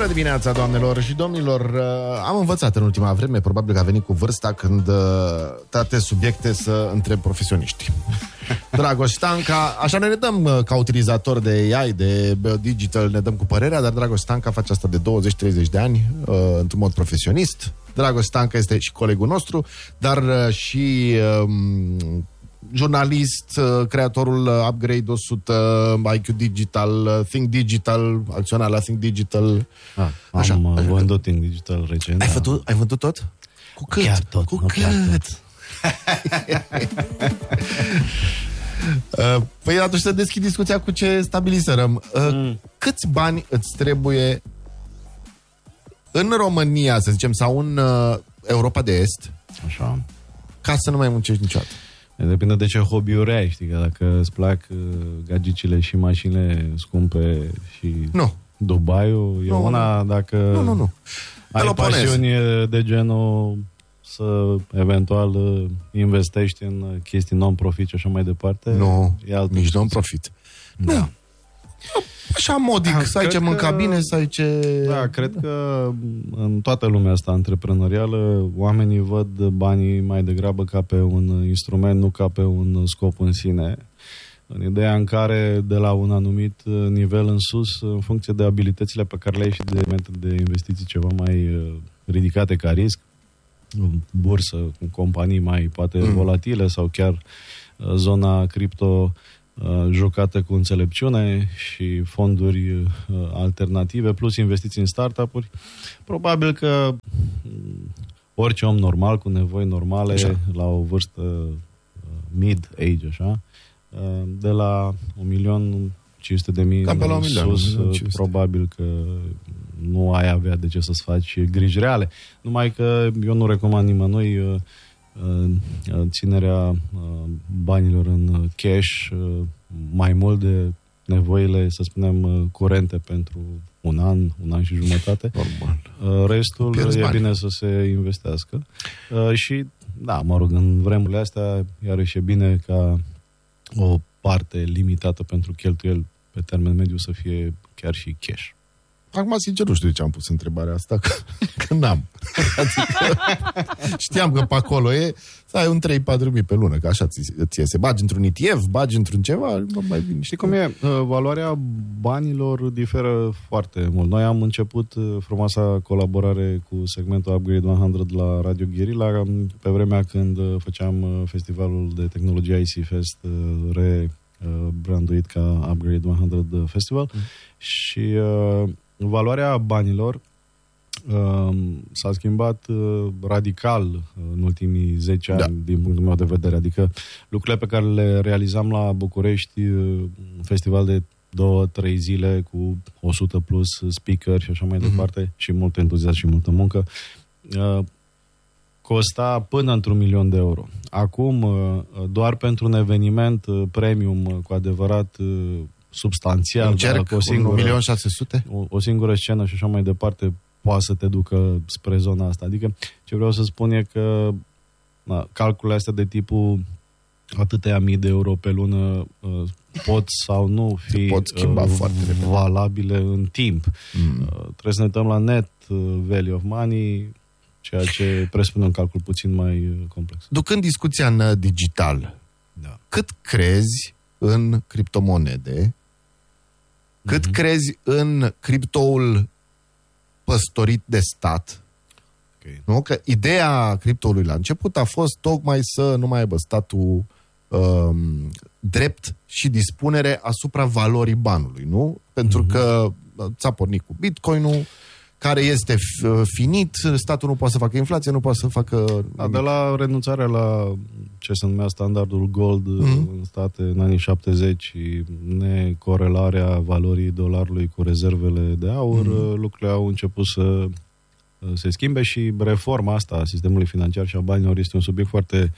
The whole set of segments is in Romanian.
Bună dimineața, doamnelor și domnilor. Am învățat în ultima vreme, probabil că a venit cu vârsta, când toate subiecte să întreb profesioniști. Dragoș Stanca, așa ne dăm ca utilizator de AI, de digital, ne dăm cu părerea, dar Dragoș Stanca face asta de 20-30 de ani, într-un mod profesionist. Dragoș Stanca este și colegul nostru, dar și jurnalist, creatorul Upgrade 100, IQ Digital, Think Digital, acționar la Think Digital. Am vândut Think Digital recent. Ai vândut tot? Cu cât? Chiar tot. Cu cât? Păi atunci să deschid discuția cu ce stabiliserăm. Câți bani îți trebuie în România, să zicem, sau în Europa de Est, așa, ca să nu mai muncești niciodată? Depinde de ce hobby-uri ai, știi, că dacă îți plac gadgicile și mașinile scumpe și Dubai-ul, e una, dacă nu. ai pasiuni de genul să eventual investești în chestii non-profit și așa mai departe. Nu, nici non-profit. Da. Nu. Așa modic, să ai ce mânca bine, să ai ce... Da, cred că în toată lumea asta antreprenorială, oamenii văd banii mai degrabă ca pe un instrument, nu ca pe un scop în sine. În ideea în care, de la un anumit nivel în sus, în funcție de abilitățile pe care le ai și de metode de investiții ceva mai ridicate ca risc, bursă, cu companii mai poate volatile sau chiar zona cripto jucată cu înțelepciune și fonduri alternative, plus investiții în startup-uri, probabil că orice om normal, cu nevoi normale, așa, la o vârstă mid-age, așa, de la 1.500.000 în sus, probabil că nu ai avea de ce să-ți faci griji reale. Numai că eu nu recomand nimănui ținerea banilor în cash mai mult de nevoile, să spunem, curente pentru un an și jumătate. Normal. Restul e bine să se investească. Și, da, mă rog, în vremurile astea, iarăși e bine ca o parte limitată pentru cheltuieli pe termen mediu să fie chiar și cash. Acum, sincer, nu știu de ce am pus întrebarea asta, că n-am. Adică, știam că pe acolo e să ai un 3-4 mii pe lună, că așa ți iese. Bagi într-un ETF, bagi într-un ceva, mai bine. Știi cum e? Valoarea banilor diferă foarte mult. Noi am început frumoasa colaborare cu segmentul Upgrade 100 la Radio Guerilla, pe vremea când făceam festivalul de tehnologie IC Fest, branduit ca Upgrade 100 Festival, și valoarea banilor s-a schimbat radical în ultimii 10 ani, din punctul meu de vedere. Adică lucrurile pe care le realizam la București, un festival de 2-3 zile cu 100 plus speaker și așa mai departe, și mult entuziasm și multă muncă, costa până într-1 milion de euro. Acum, doar pentru un eveniment premium cu adevărat substanțial, cu 1.600.000? O singură scenă și așa mai departe poate să te ducă spre zona asta. Adică ce vreau să spun e că calculele astea de tipul atâtea mii de euro pe lună pot sau nu fi valabile în timp. Trebuie să ne uităm la net value of money, ceea ce presupune un calcul puțin mai complex. Ducând discuția în digital, cât crezi în criptomonede? Cât crezi în criptoul păstorit de stat? Okay. Nu? Că ideea criptoului la început a fost tocmai să nu mai aibă statul drept și dispunere asupra valorii banului, nu? Pentru că ți-a pornit cu Bitcoin-ul, care este finit, statul nu poate să facă inflație, nu poate să facă... De la renunțarea la ce se numea standardul gold în state în anii 70 și necorelarea valorii dolarului cu rezervele de aur, lucrurile au început să se schimbe și reforma asta a sistemului financiar și a banilor este un subiect foarte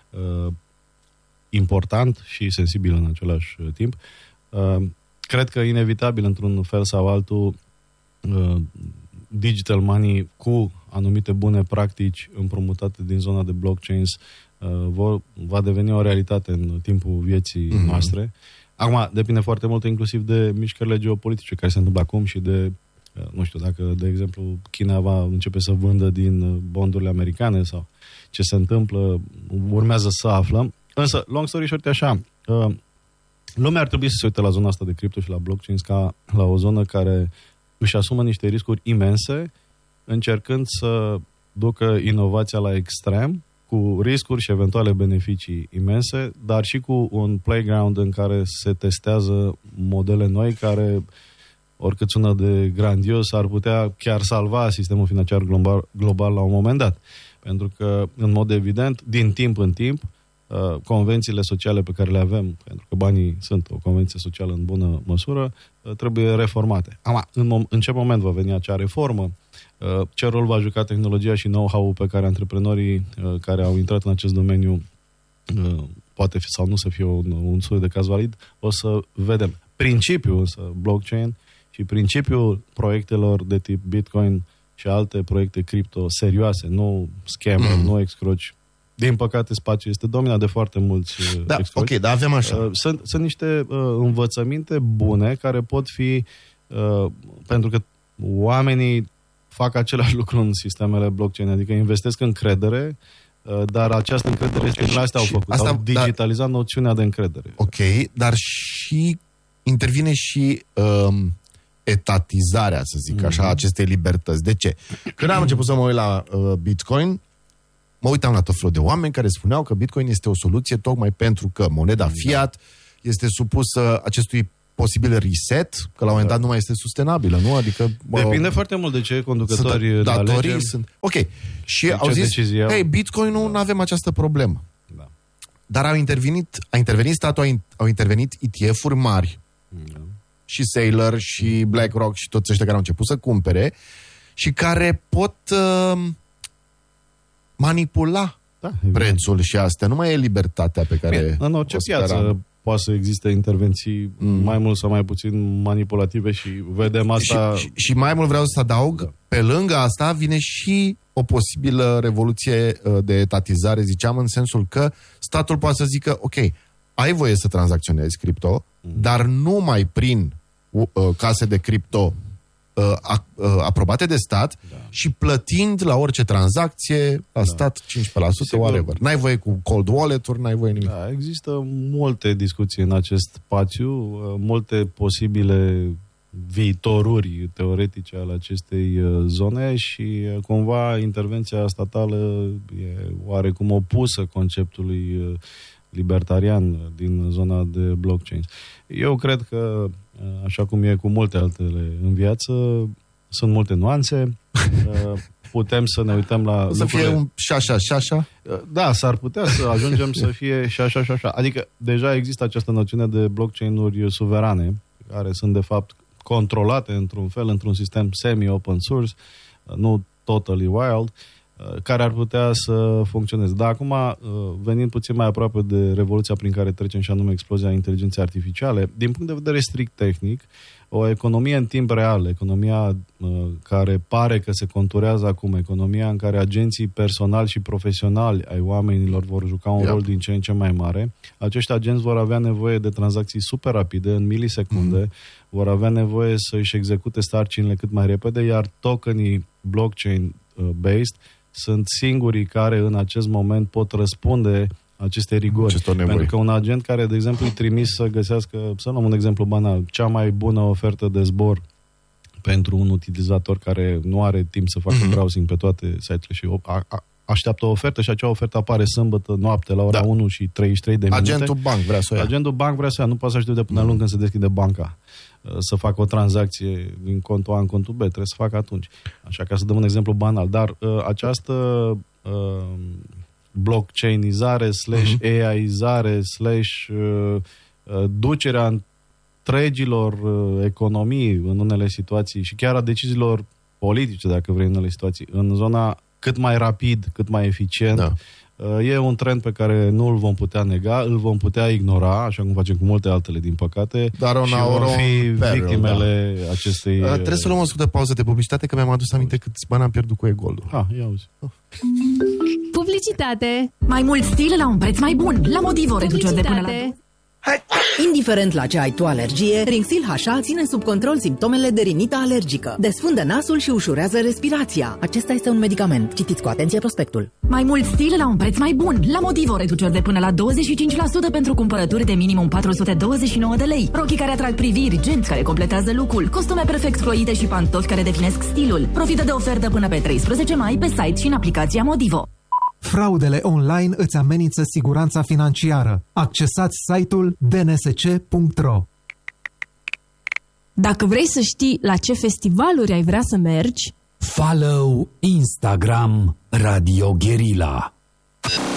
important și sensibil în același timp. Cred că inevitabil, într-un fel sau altul, digital money cu anumite bune practici împrumutate din zona de blockchains va deveni o realitate în timpul vieții noastre. Acum, depinde foarte mult inclusiv de mișcările geopolitice care se întâmplă acum și de Nu știu dacă, de exemplu, China va începe să vândă din bondurile americane sau ce se întâmplă, urmează să aflăm. Însă, long story short, așa, lumea ar trebui să se uite la zona asta de cripto și la blockchain ca la o zonă care își asumă niște riscuri imense, încercând să ducă inovația la extrem, cu riscuri și eventuale beneficii imense, dar și cu un playground în care se testează modele noi care, oricât sună de grandios, ar putea chiar salva sistemul financiar global la un moment dat. Pentru că, în mod evident, din timp în timp, convențiile sociale pe care le avem, pentru că banii sunt o convenție socială în bună măsură, trebuie reformate. În ce moment va veni acea reformă? Ce rol va juca tehnologia și know-how-ul pe care antreprenorii care au intrat în acest domeniu poate fi sau nu să fie un soi de caz valid? O să vedem. Principiul însă blockchain și principiul proiectelor de tip Bitcoin și alte proiecte cripto serioase, nu scammer, nu excroci. Din păcate, spațiul este dominat de foarte mulți excroci. Ok, dar avem așa. Sunt niște învățăminte bune care pot fi, pentru că oamenii fac același lucru în sistemele blockchain, adică investesc încredere, dar această încredere este din astea au făcut. Au digitalizat noțiunea de încredere. Ok, dar și intervine și etatizarea, să zic așa, acestei libertăți. De ce? Când am început să mă uit la Bitcoin, mă uitam la tot felul de oameni care spuneau că Bitcoin este o soluție tocmai pentru că moneda fiat este supusă acestui posibil reset, că la un moment dat nu mai este sustenabilă, nu? Adică depinde foarte mult de ce conducători datorii sunt. Ok. Și au zis, hei, Bitcoin-ul nu avem această problemă. Da. Dar a intervenit statul, au intervenit ETF-uri mari. Și Saylor și BlackRock și toți ăștia care au început să cumpere și care pot manipula prețul și astea. Nu mai e libertatea pe care în orice piață poate să existe intervenții mai mult sau mai puțin manipulative și vedem asta. Și mai mult vreau să adaug, pe lângă asta vine și o posibilă revoluție de etatizare, ziceam, în sensul că statul poate să zică, ok, ai voie să tranzacționezi cripto, dar numai prin case de cripto aprobate de stat și plătind la orice tranzacție la stat 15%, whatever. N-ai voie cu cold wallet-uri, n-ai voie nimic. Da, există multe discuții în acest spațiu, multe posibile viitoruri teoretice ale acestei zone și cumva intervenția statală e oarecum opusă conceptului libertarian din zona de blockchain. Eu cred că, așa cum e cu multe altele în viață, sunt multe nuanțe. Putem să ne uităm la să fie un așa. Da, s-ar putea să ajungem să fie și așa. Adică deja există această noțiune de blockchain-uri suverane, care sunt de fapt controlate într-un fel, într-un sistem semi-open source, nu totally wild, care ar putea să funcționeze. Dar acum, venind puțin mai aproape de revoluția prin care trecem și anume explozia inteligenței artificiale, din punct de vedere strict tehnic, o economie în timp real, economia care pare că se conturează acum, economia în care agenții personali și profesionali ai oamenilor vor juca un rol din ce în ce mai mare, acești agenți vor avea nevoie de tranzacții super rapide, în milisecunde, vor avea nevoie să își execute sarcinile cât mai repede, iar tokenii blockchain-based sunt singurii care în acest moment pot răspunde aceste rigori. Pentru că un agent care, de exemplu, îi trimis să găsească, să luăm un exemplu banal, cea mai bună ofertă de zbor pentru un utilizator care nu are timp să facă browsing pe toate site-urile și așteaptă o ofertă și acea ofertă apare sâmbătă noapte la ora 1 și 33 de minute. Agentul banc vrea să o ia. Agentul banc vrea să o ia. Nu poate să aștepte până luni când se deschide banca să facă o tranzacție din contul A în contul B. Trebuie să facă atunci. Așa, ca să dăm un exemplu banal. Dar această blockchainizare / AI-izare / ducerea întregilor economii în unele situații și chiar a deciziilor politice, dacă vrei, în unele situații, în zona cât mai rapid, cât mai eficient. E un trend pe care nu îl vom putea nega, îl vom putea ignora, așa cum facem cu multe altele, din păcate, dar și vom fi victimele acestei... Trebuie să luăm o scurtă pauză de publicitate, că mi-am adus aminte câți bani am pierdut cu e-gold-ul. Ia auzi. Publicitate! Mai mult stil la un preț mai bun. La Modivo reduceri de până la... Indiferent la ce ai tu alergie, Rinxil HA ține sub control simptomele de rinită alergică. Desfundă nasul și ușurează respirația. Acesta este un medicament. Citiți cu atenție prospectul. Mai mult stil la un preț mai bun. La Motivo, reduceri de până la 25% pentru cumpărături de minimum 429 de lei. Rochii care atrag priviri, genți care completează look-ul, costume perfect croite și pantofi care definesc stilul. Profită de ofertă până pe 13 mai pe site și în aplicația Motivo. Fraudele online îți amenință siguranța financiară. Accesați site-ul dnsc.ro. Dacă vrei să știi la ce festivaluri ai vrea să mergi, follow Instagram Radio Guerilla.